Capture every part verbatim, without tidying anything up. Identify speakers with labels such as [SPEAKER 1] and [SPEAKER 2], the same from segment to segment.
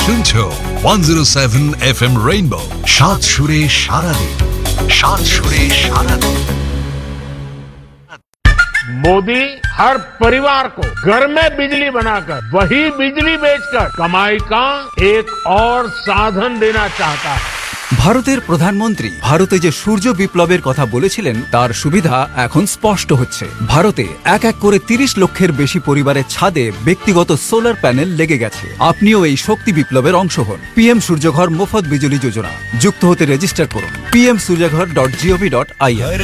[SPEAKER 1] শুনছো one zero seven F M rainbow, সাত সুরে সারা দিন, সাত সুরে সারা দিন।
[SPEAKER 2] मोदी हर परिवार को घर में बिजली बनाकर वही बिजली बेचकर कमाई का एक और साधन देना चाहता है।
[SPEAKER 3] ভারতের প্রধানমন্ত্রী ভারতে যে সূর্য বিপ্লবের কথা বলেছিলেন তার সুবিধা এখন স্পষ্ট হচ্ছে। ভারতে এক এক করে তিরিশ লক্ষের বেশি পরিবারের ছাদে ব্যক্তিগত সোলার প্যানেল লেগে গেছে। আপনিও এই শক্তি বিপ্লবের অংশ হন। পিএম সূর্যঘর মুফত বিজলি যোজনা, যুক্ত হতে রেজিস্টার করুন PM সূর্যঘর dot gov dot I N.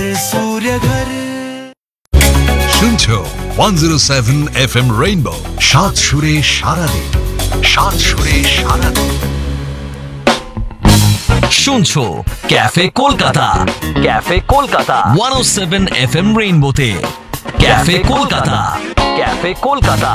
[SPEAKER 1] শুনছো one zero seven F M rainbow, সাত সুরে সারা দিন, সাত সুরে সারা দিন।
[SPEAKER 4] শুনছো cafe Kolkata, cafe Kolkata one ও seven F M রেইনবোতে। Cafe Kolkata, cafe Kolkata.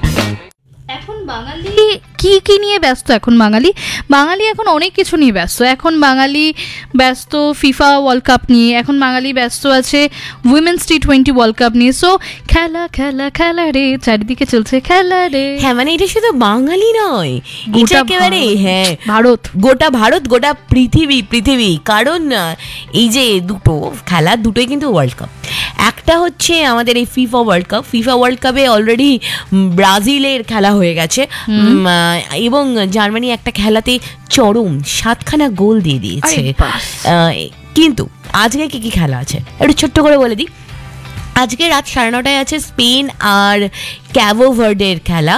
[SPEAKER 5] এখন বাঙালি কি কি নিয়ে ব্যস্ত? এখন বাঙালি বাঙালি এখন অনেক কিছু নিয়ে ব্যস্ত। এখন বাঙালি ব্যস্ত ফিফা ওয়ার্ল্ড কাপ নিয়ে, এখন বাঙালি ব্যস্ত আছে women's T twenty world cup নিয়ে। সো খেলা খেলা খেলা রে, চারিদিকে চলছে খেলা রে।
[SPEAKER 6] হ্যাঁ, মানে এটা শুধু বাঙালি নয়, এটা একেবারে হ্যাঁ
[SPEAKER 5] ভারত,
[SPEAKER 6] গোটা ভারত, গোটা পৃথিবী পৃথিবী কারণ এই যে দুটো খেলা, দুটোই কিন্তু ওয়ার্ল্ড কাপ। একটা হচ্ছে আমাদের এই FIFA world cup. FIFA world কাপে অলরেডি ব্রাজিলের খেলা হয়ে গেছে এবং জার্মানি একটা খেলাতে চরম সাতখানা গোল দিয়ে দিয়েছে। কিন্তু আজকে কি কি খেলা আছে একটু ছোট্ট করে বলে দিই। আজকে রাত সাড়ে নটায় আছে স্পেন আর ক্যাভো ভার্ডের খেলা।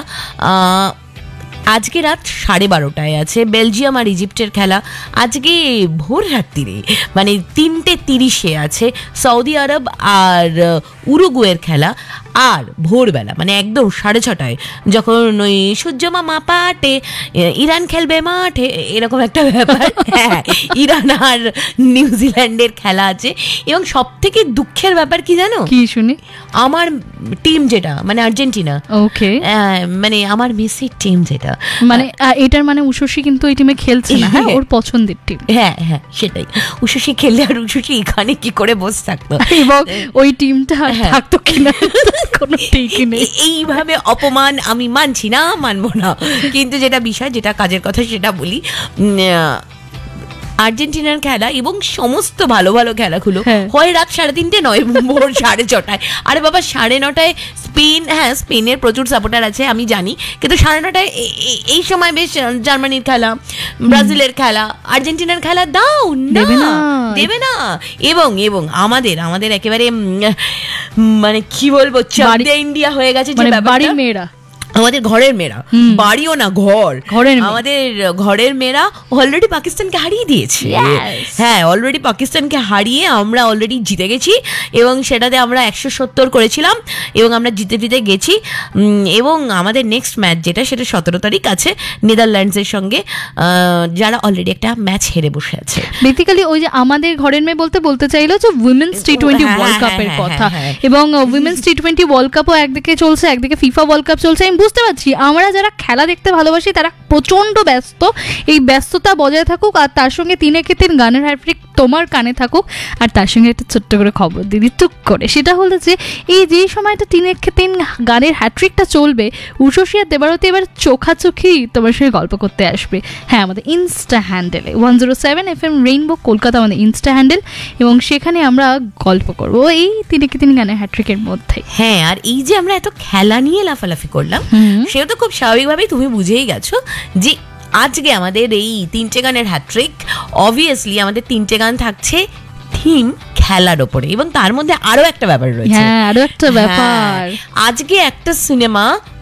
[SPEAKER 6] আজকে রাত সাড়ে বারোটায় আছে বেলজিয়াম আর ইজিপ্টের খেলা। আজকে ভোর রাত্রিরে মানে তিনটে তিরিশে আছে সৌদি আরব আর উরুগুয়ের খেলা। আর ভোরবেলা মানে একদম সাড়ে ছটায় যখন ওই সূর্যমামা পাটে ইরান খেলবে মাঠে, এরকম একটা ব্যাপার। হ্যাঁ, ইরান আর নিউজিল্যান্ডের খেলা আছে। এবং সব থেকে দুঃখের ব্যাপার কি জানো?
[SPEAKER 5] কি শুনি?
[SPEAKER 6] আমার টিম যেটা মানে আর্জেন্টিনা,
[SPEAKER 5] ওকে,
[SPEAKER 6] মানে আমার মেসির টিম যেটা,
[SPEAKER 5] মানে এটার মানে উশসী কিন্তু ওই টিমে খেলছে না, হ্যাঁ ওর পছন্দের টিম।
[SPEAKER 6] হ্যাঁ হ্যাঁ সেটাই। উশসী খেললে আর উশসী এখানে কি করে বসে থাকতো
[SPEAKER 5] এবং ওই টিমটা থাকতো কিনা কোনো ঠিকই নেই।
[SPEAKER 6] এইভাবে অপমান আমি মানছি না, মানবো না। কিন্তু যেটা বিষয়, যেটা কাজের কথা সেটা বলি। আর্জেন্টিনার খেলা এবং সমস্ত ভালো ভালো খেলাগুলো হয় রাত সাড়ে তিনটে নয় ভোর সাড়ে ছটায়। আরে বাবা, সাড়ে নটায় স্পেন, হ্যাঁ স্পেনের প্রচুর সাপোর্টার আছে আমি জানি, কিন্তু সাড়ে নটায় এই সময় বেশ জার্মানির খেলা, ব্রাজিলের খেলা, আর্জেন্টিনার খেলা দাও না, দেবে না। এবং এবং আমাদের আমাদের একেবারে মানে কি বলবো, চাঁদে ইন্ডিয়া হয়ে গেছে যে
[SPEAKER 5] বাড়ির মেয়েরা,
[SPEAKER 6] আমাদের ঘরের মেয়েরা, বাড়িও না ঘর, আমাদের ঘরের মেয়েরা অলরেডি পাকিস্তানকে হারিয়ে দিয়েছে। হ্যাঁ, অলরেডি পাকিস্তানকে হারিয়ে আমরা অলরেডি জিতে গেছি এবং সেটাতে আমরা একশো সত্তর করেছিলাম এবং আমরা জিতে জিতে গেছি। এবং আমাদের নেক্সট ম্যাচ যেটা, সেটা সতেরো তারিখ আছে নেদারল্যান্ডসের সঙ্গে, যারা অলরেডি একটা ম্যাচ হেরে বসে আছে।
[SPEAKER 5] বেসিক্যালি ওই যে আমাদের ঘরের মেয়ে বলতে বলতে চাইলো যে উইমেন্স টি টোয়েন্টি ওয়ার্ল্ড কাপের কথা। এবং উইমেন্স টি টোয়েন্টি ওয়ার্ল্ড কাপও একদিকে চলছে, একদিকে ফিফা ওয়ার্ল্ড কাপ চলছে। বুঝতে পারছি আমরা যারা খেলা দেখতে ভালোবাসি তারা প্রচন্ড ব্যস্ত। এই ব্যস্ততা বজায় থাকুক, আর তার সঙ্গে তিনে কে তিন গানের হ্যাট্রিক তোমার কানে থাকুক। আর তার সঙ্গে একটা ছোট্ট করে খবর দিদি টুক করে, সেটা হলো যে এই যে সময়টা তিনে কে তিন গানের হ্যাট্রিকটা চলবে, উষসী আর দেবারতী এবার চোখাচোখি তোমার সঙ্গে গল্প করতে আসবে। হ্যাঁ, আমাদের ইনস্টা হ্যান্ডেলে one zero seven F M rainbow Kolkata আমাদের ইনস্টা হ্যান্ডেল, এবং সেখানে আমরা গল্প করবো এই তিনে কে তিন গানের হ্যাট্রিকের মধ্যে।
[SPEAKER 6] হ্যাঁ, আর এই যে আমরা এত খেলা নিয়ে লাফালাফি করলাম, সেটা তো খুব স্বাভাবিকভাবেই তুমি বুঝেই গেছো যে আজকে আমাদের এই তিনটে গানের হ্যাট্রিক, অবভিয়াসলি আমাদের তিনটে গান থাকছে থিম খেলার ওপরে। এবং তার মধ্যে আরো একটা ব্যাপার রয়েছে।
[SPEAKER 5] হ্যাঁ, আরো একটা ব্যাপার,
[SPEAKER 6] আজকে একটা সিনেমা